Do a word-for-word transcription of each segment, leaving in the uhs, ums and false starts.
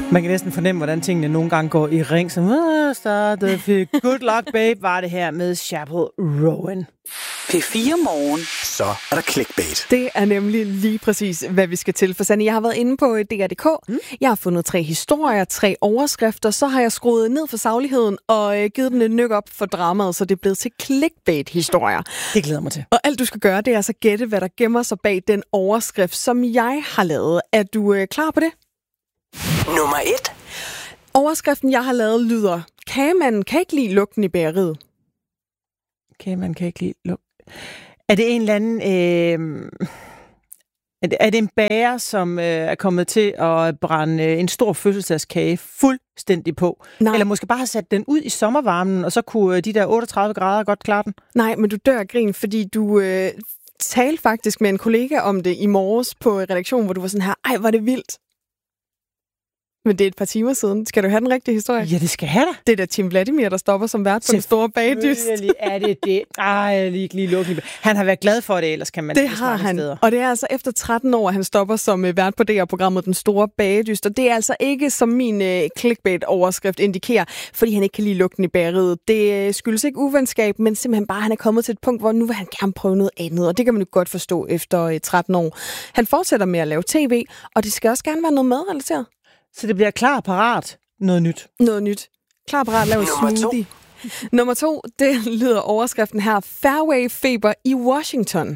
Man kan næsten fornemme, hvordan tingene nogle gange går i ring, som startede. Good luck, babe, var det her med Chapel Rowan. P fire Morgen. Så er der clickbait. Det er nemlig lige præcis, hvad vi skal til. For Sanne, jeg har været inde på D R punktum d k. Mm. Jeg har fundet tre historier, tre overskrifter. Så har jeg skruet ned for sagligheden og øh, givet den et nyk op for dramaet, så det er blevet til clickbait-historier. Det glæder mig til. Og alt du skal gøre, det er altså gætte, hvad der gemmer sig bag den overskrift, som jeg har lavet. Er du øh, klar på det? Nummer et. Overskriften, jeg har lavet, lyder: Kagemanden kan ikke lide lugten i bageriet. Okay, man kan ikke lide lugt. Er det en eller anden... Øh... Er, det, er det en bager, som øh, er kommet til at brænde øh, en stor fødselsdagskage fuldstændig på? Nej. Eller måske bare have sat den ud i sommervarmen, og så kunne øh, de der otteogtredive grader godt klare den? Nej, men du dør af grin, fordi du øh, talte faktisk med en kollega om det i morges på redaktionen, hvor du var sådan her: ej, var det vildt. Men det er et par timer siden. Skal du have den rigtige historie? Ja, det skal have da. Det er da Tim Vladimir, der stopper som vært på den store bagdyst. Er det det? Ej, jeg lige, lige lukke. Han har været glad for det, ellers kan man... Det har han. Steder. Og det er altså efter tretten år, at han stopper som vært på D R-programmet Den Store Bagedyst. Og det er altså ikke, som min uh, clickbait-overskrift indikerer, fordi han ikke kan lide lugten i bageriet. Det uh, skyldes ikke uvenskab, men simpelthen bare, at han er kommet til et punkt, hvor nu vil han gerne prøve noget andet. Og det kan man jo godt forstå efter uh, tretten år. Han fortsætter med at lave tv, og det skal også gerne være noget madrelateret. Så det bliver klar parat noget nyt. Noget nyt. Klar parat, lav en smoothie. Nummer to, det lyder overskriften her: Fairway-feber i Washington.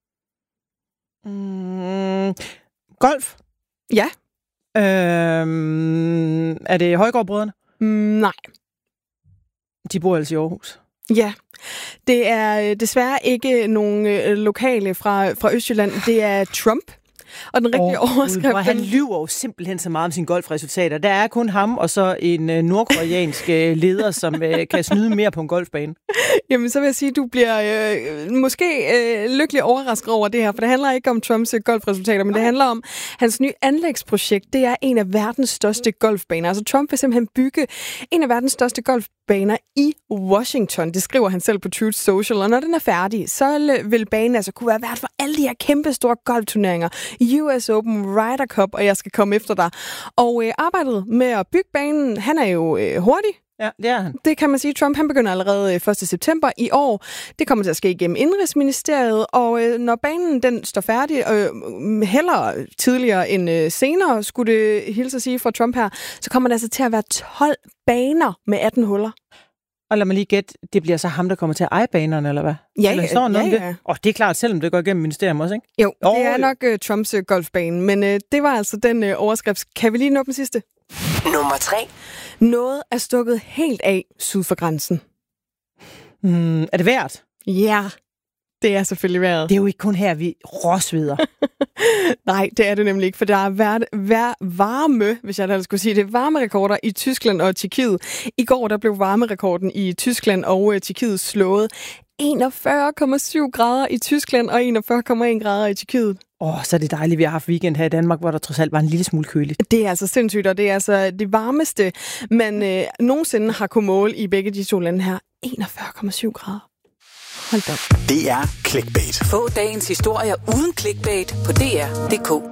Mm, golf? Ja. Øhm, er det Højgaard-brødrene? Mm, nej. De bor altså i Aarhus. Ja. Det er desværre ikke nogen øh, lokale fra, fra Østjylland. Det er Trump. Og den rigtige oh, overskrift... Og han lyver jo simpelthen så meget om sine golfresultater. Der er kun ham og så en øh, nordkoreansk øh, leder, som øh, kan snyde mere på en golfbane. Jamen, så vil jeg sige, at du bliver øh, måske øh, lykkelig overrasket over det her, for det handler ikke om Trumps golfresultater, men det handler om hans nye anlægsprojekt. Det er en af verdens største golfbaner. Altså, Trump vil simpelthen bygge en af verdens største golfbaner i Washington. Det skriver han selv på Truth Social. Og når den er færdig, så vil banen altså kunne være vært for alle de her kæmpe store golfturneringer. U S Open, Ryder Cup, og jeg skal komme efter dig. Og øh, arbejdet med at bygge banen, han er jo øh, hurtig. Ja, det er han. Det kan man sige. Trump, han begynder allerede første september i år. Det kommer til at ske igennem Indrigsministeriet, og øh, når banen den står færdig, øh, hellere tidligere end øh, senere, skulle det hilse at sige fra Trump her, så kommer der altså til at være tolv baner med atten huller. Og lad mig lige gætte, det bliver så ham, der kommer til at eje banerne, eller hvad? Ja, eller står noget ja, ja. Det? Og det er klart, selvom det går igennem ministerium også, ikke? Jo, oh, det er nok uh, Trumps uh, golfbane, men uh, det var altså den uh, overskrift. Kan vi lige nå den sidste? Nummer tre. Noget er stukket helt af syd for grænsen. Mm, er det værd? Ja, det er selvfølgelig værd. Det er jo ikke kun her, vi råsveder. Nej, det er det nemlig ikke, for der er været vær, varme, hvis jeg da skulle sige det, varmerekorder i Tyskland og Tjekkiet. I går der blev varmerekorden i Tyskland og uh, Tjekkiet slået. enogfyrre komma syv grader i Tyskland og enogfyrre komma en grader i Tjekkiet. Åh, oh, så er det dejligt, vi har haft weekend her i Danmark, hvor der trods alt var en lille smule køligt. Det er altså sindssygt, og det er altså det varmeste, man øh, nogensinde har kunnet måle i begge de to lande her. enogfyrre komma syv grader. Hold da op. Det er clickbait. Få dagens historier uden clickbait på D R punktum d k.